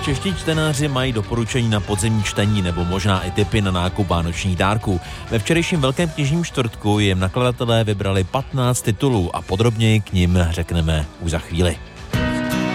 Čeští čtenáři mají doporučení na podzimní čtení nebo možná i tipy na nákup vánočních dárků. Ve včerejším Velkém knižním čtvrtku jim nakladatelé vybrali 15 titulů a podrobněji k nim řekneme už za chvíli.